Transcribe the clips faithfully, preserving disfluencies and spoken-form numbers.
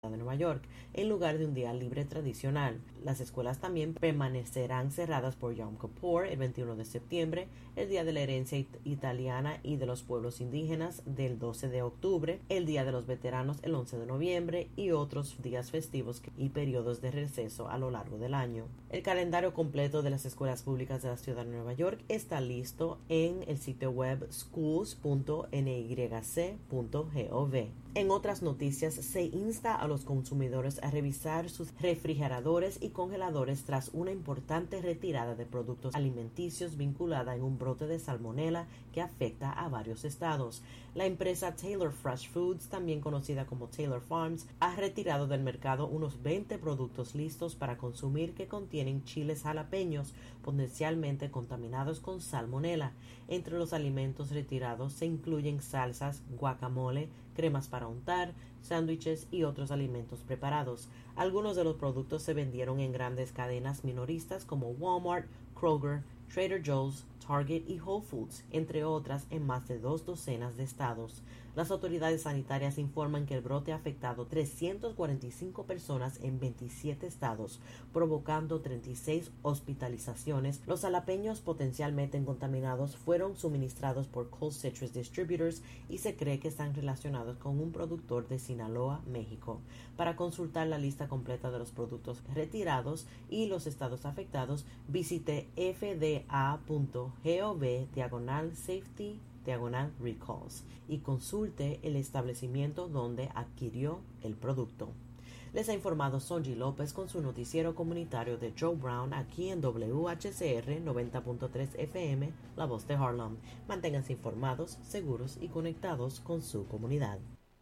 de Nueva York, en lugar de un día libre tradicional. Las escuelas también permanecerán cerradas por Yom Kippur el veintiuno de septiembre, el Día de la Herencia it- Italiana y de los Pueblos Indígenas del doce de octubre, el Día de los Veteranos el once de noviembre y otros días festivos y periodos de receso a lo largo del año. El calendario completo de las escuelas públicas de la ciudad de Nueva York está listo en el sitio web schools punto n y c punto gov. En otras noticias, se insta a los consumidores a revisar sus refrigeradores y congeladores tras una importante retirada de productos alimenticios vinculada en un brote de salmonela que afecta a varios estados. La empresa Taylor Fresh Foods, también conocida como Taylor Farms, ha retirado del mercado unos veinte productos listos para consumir que contienen chiles jalapeños potencialmente contaminados con salmonela. Entre los alimentos retirados se incluyen salsas, guacamole, cremas para untar, sándwiches y otros alimentos preparados. Algunos de los productos se vendieron en grandes cadenas minoristas como Walmart, Kroger, Trader Joe's, Target y Whole Foods, entre otras en más de dos docenas de estados. Las autoridades sanitarias informan que el brote ha afectado trescientas cuarenta y cinco personas en veintisiete estados, provocando treinta y seis hospitalizaciones. Los jalapeños potencialmente contaminados fueron suministrados por Cold Citrus Distributors y se cree que están relacionados con un productor de Sinaloa, México. Para consultar la lista completa de los productos retirados y los estados afectados, visite f d a punto gov diagonal safety diagonal recalls y consulte el establecimiento donde adquirió el producto. Les ha informado Sonji López con su noticiero comunitario de Joe Brown aquí en W H C R noventa punto tres F M, La Voz de Harlem. Manténganse informados, seguros y conectados con su comunidad.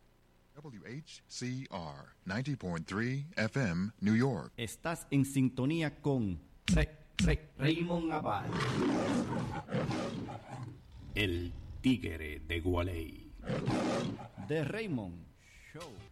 W H C R noventa punto tres F M, New York. Estás en sintonía con Re, Re, Raymond Abad, el tigre de Gualey. The Raymond Show.